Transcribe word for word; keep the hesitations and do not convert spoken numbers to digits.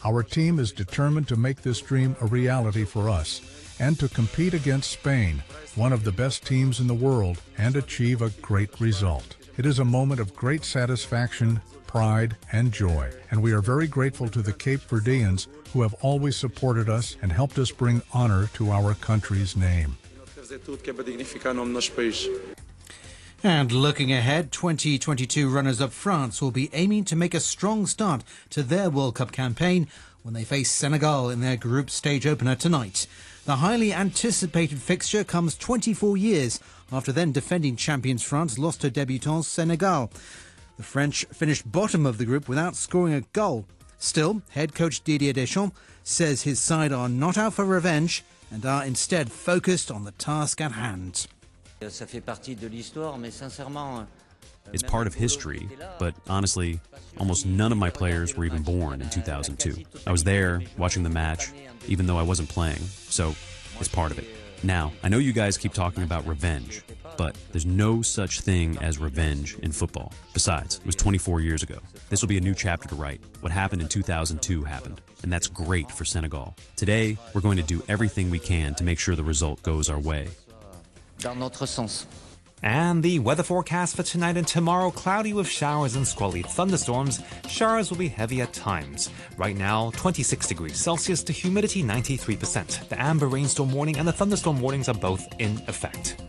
Our team is determined to make this dream a reality for us and to compete against Spain, one of the best teams in the world, and achieve a great result. It is a moment of great satisfaction, pride, and joy, and we are very grateful to the Cape Verdeans who have always supported us and helped us bring honor to our country's name. And looking ahead, twenty twenty-two runners-up France will be aiming to make a strong start to their World Cup campaign when they face Senegal in their group stage opener tonight. The highly anticipated fixture comes twenty-four years after then defending champions France lost to debutants Senegal. The French finished bottom of the group without scoring a goal. Still, head coach Didier Deschamps says his side are not out for revenge and are instead focused on the task at hand. It's part of history, but honestly, almost none of my players were even born in two thousand two. I was there, watching the match, even though I wasn't playing, so it's part of it. Now, I know you guys keep talking about revenge, but there's no such thing as revenge in football. Besides, it was twenty-four years ago. This will be a new chapter to write. What happened in two thousand two happened, and that's great for Senegal. Today, we're going to do everything we can to make sure the result goes our way. And the weather forecast for tonight and tomorrow, cloudy with showers and squally thunderstorms. Showers will be heavy at times. Right now, twenty-six degrees Celsius to humidity ninety-three percent. The amber rainstorm warning and the thunderstorm warnings are both in effect.